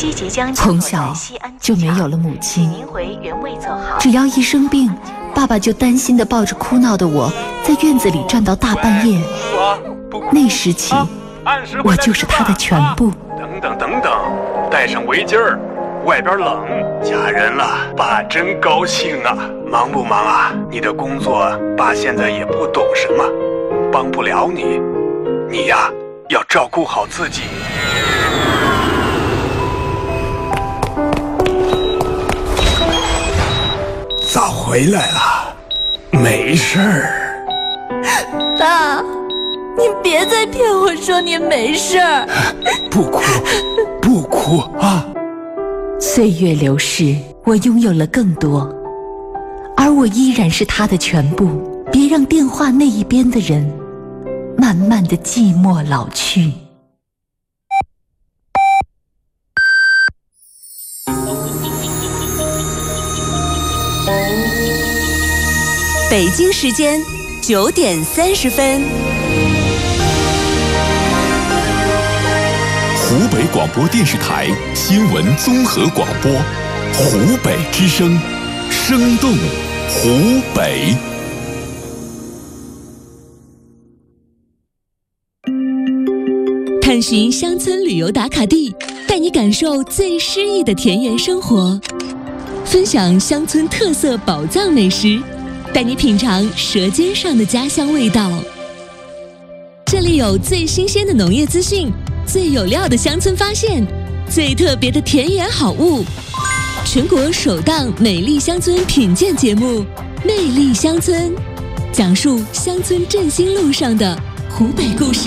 从小就没有了母亲，只要一生病，爸爸就担心地抱着哭闹的我在院子里站到大半夜。那时起，我就是他的全部。 等等，带上围巾儿，外边冷。嫁人了，爸真高兴啊！忙不忙啊？你的工作，爸现在也不懂什么，帮不了你。你呀，要照顾好自己。咋回来了？没事儿。 爸，您别再骗我说您没事儿。 不哭，不哭啊！ 岁月流逝，我拥有了更多，而我依然是他的全部。别让电话那一边的人慢慢的寂寞老去。 北京时间9点30分， 湖北广播电视台新闻综合广播，湖北之声，生动湖北。 探寻乡村旅游打卡地，带你感受最诗意的田园生活，分享乡村特色宝藏美食，带你品尝舌尖上的家乡味道。这里有最新鲜的农业资讯，最有料的乡村发现，最特别的田园好物。全国首档美丽乡村品鉴节目《魅力乡村》，讲述乡村振兴路上的湖北故事。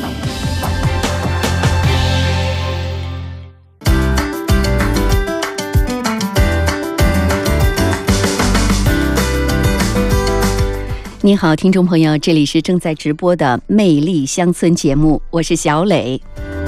你好，听众朋友，这里是正在直播的《魅力乡村》节目，我是小磊。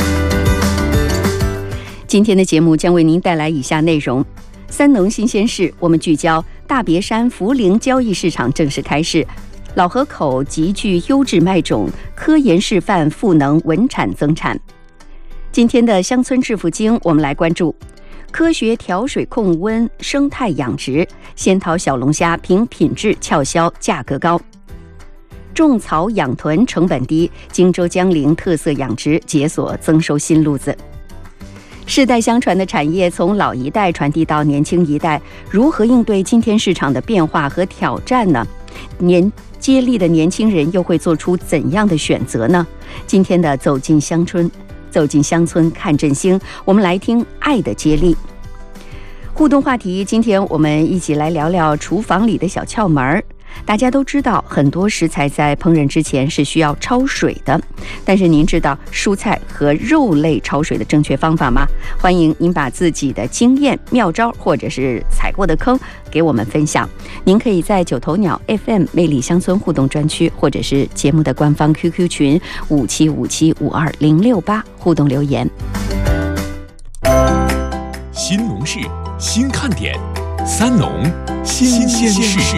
今天的节目将为您带来以下内容：三农新鲜事，我们聚焦大别山涪陵交易市场正式开市，老河口极具优质麦种，科研示范赋能稳产增产。今天的乡村致富经，我们来关注科学调水控温，生态养殖，仙桃小龙虾凭品质翘销，价格高。种草养豚成本低，荆州江陵特色养殖解锁增收新路子。世代相传的产业从老一代传递到年轻一代，如何应对今天市场的变化和挑战呢？接力的年轻人又会做出怎样的选择呢？今天的走进乡村看振兴，我们来听爱的接力互动话题。今天我们一起来聊聊厨房里的小窍门。大家都知道，很多食材在烹饪之前是需要焯水的，但是您知道蔬菜和肉类焯水的正确方法吗？欢迎您把自己的经验、妙招或者是踩过的坑给我们分享。您可以在九头鸟 FM 魅力乡村互动专区，或者是节目的官方 QQ 群5757520068互动留言。 新农事，新看点，三农新鲜事。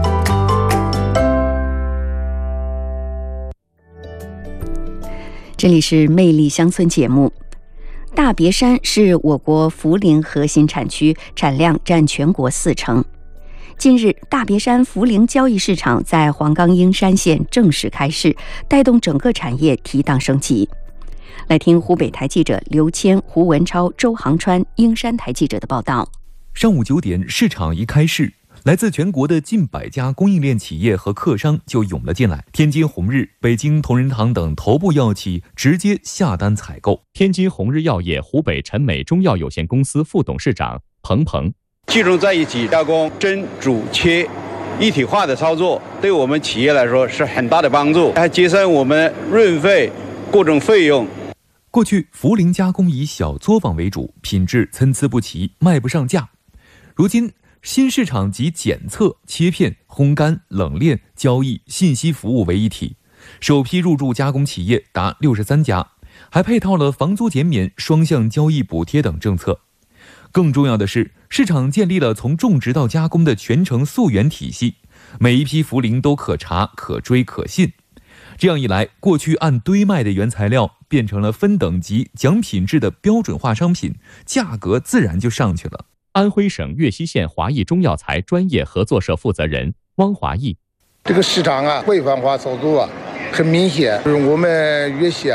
这里是魅力乡村节目。大别山是我国涪陵核心产区，产量占全国40%。近日，大别山涪陵交易市场在黄冈英山县正式开市，带动整个产业提档升级。来听湖北台记者刘谦、胡文超、周航川、英山台记者的报道。 上午9点，市场一开市，来自全国的近100家供应链企业和客商就涌了进来。天津红日、北京同仁堂等头部药企直接下单采购。 天津红日药业湖北陈美中药有限公司副董事长彭鹏： 集中在一起加工、蒸、煮、切，一体化的操作，对我们企业来说是很大的帮助，还节省我们运费各种费用。 过去涪陵加工以小作坊为主，品质参差不齐，卖不上价。如今新市场集检测、切片、烘干、冷链、交易、信息服务为一体，首批入驻加工企业达63家，还配套了房租减免、双向交易补贴等政策。更重要的是，市场建立了从种植到加工的全程溯源体系，每一批涪陵都可查、可追、可信。 这样一来，过去按堆卖的原材料变成了分等级讲品质的标准化商品，价格自然就上去了。 安徽省岳西县华益中药材专业合作社负责人汪华义： 这个市场规范化操作很明显，就是我们岳西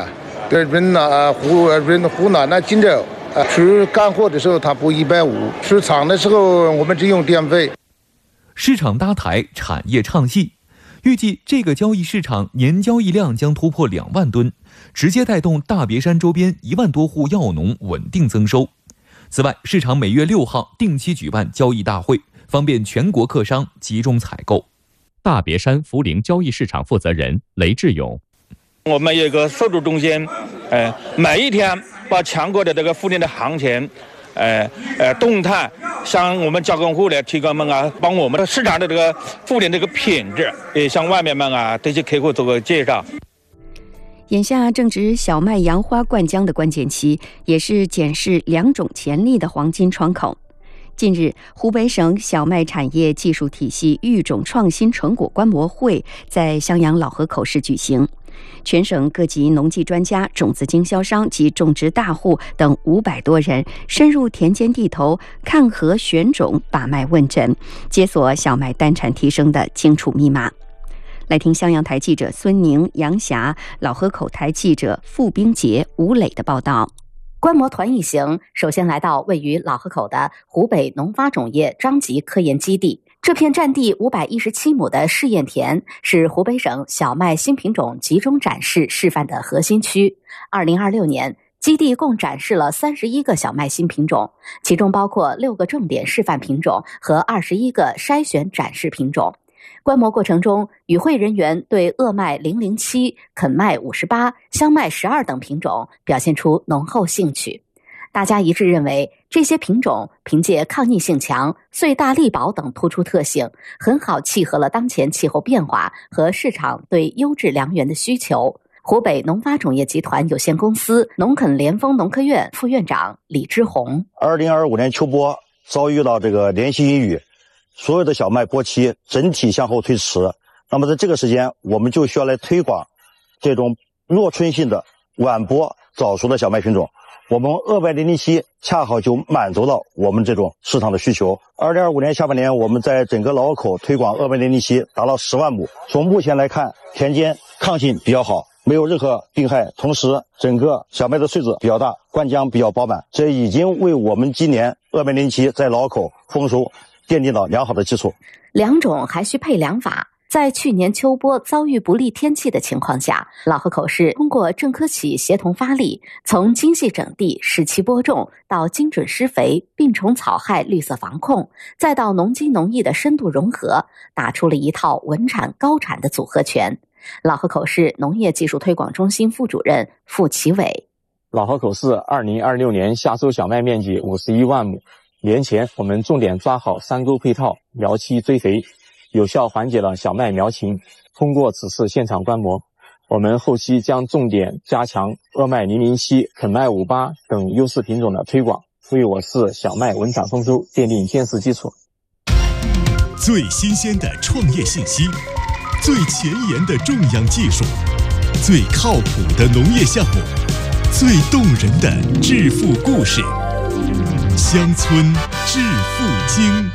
湖南荆州出干货的时候它补150，出厂的时候我们只用电费。 市场搭台，产业唱戏，预计这个交易市场年交易量将突破2万吨，直接带动大别山周边1万多户药农稳定增收。此外，市场每月6号定期举办交易大会，方便全国客商集中采购。 大别山涪陵交易市场负责人雷志勇： 我们有一个收购中心，每一天把全国的这个涪陵的行情，动态向我们加工户来提供帮我们的市场的这个涪陵这个品质，也向外面这些客户做个介绍。 眼下正值小麦杨花灌浆的关键期，也是检视2种潜力的黄金窗口。近日，湖北省小麦产业技术体系育种创新成果观摩会在襄阳老河口市举行，全省各级农技专家、种子经销商及种植大户等500多人深入田间地头，看河选种、把脉问诊，解锁小麦单产提升的荆楚密码。来听襄阳台记者孙宁、杨霞、老河口台记者付冰杰、吴磊的报道。 观摩团一行首先来到位于老河口的湖北农发种业张集科研基地。这片占地517亩的试验田是湖北省小麦新品种集中展示示范的核心区。2026年，基地共展示了31个小麦新品种，其中包括6个重点示范品种和21个筛选展示品种。观摩过程中，与会人员对鄂麦007、肯麦58、香麦12等品种表现出浓厚兴趣。大家一致认为，这些品种凭借抗逆性强、穗大力薄等突出特性，很好契合了当前气候变化和市场对优质粮源的需求。湖北农发种业集团有限公司农垦联丰农科院副院长李之红 ：2025年秋播遭遇到这个连续阴雨，所有的小麦播期整体向后推迟。那么在这个时间，我们就需要来推广这种弱春性的晚播早熟的小麦品种。我们鄂麦007恰好就满足了我们这种市场的需求。2025年下半年，我们在整个老河口推广鄂麦007达到10万亩。从目前来看，田间抗性比较好，没有任何病害，同时整个小麦的穗子比较大，灌浆比较饱满，这已经为我们今年鄂麦007在老河口丰收奠定了良好的基础。 2种还需配粮法。在去年秋播遭遇不利天气的情况下，老河口市通过正科企协同发力，从精细整地、适期播种到精准施肥、病虫草害绿色防控，再到农机农艺的深度融合，打出了一套稳产高产的组合拳。老河口市农业技术推广中心副主任付其伟： 老河口市2026年夏收小麦面积51万亩，年前我们重点抓好3沟配套、苗期追肥，有效缓解了小麦苗情。通过此次现场观摩，我们后期将重点加强鄂麦007、肯麦58等优势品种的推广，为我市小麦稳产丰收奠定坚实基础。 最新鲜的创业信息，最前沿的种养技术，最靠谱的农业项目，最动人的致富故事。乡村致富经。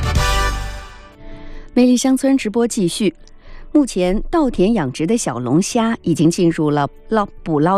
魅力乡村直播继续。目前稻田养殖的小龙虾已经进入了捕捞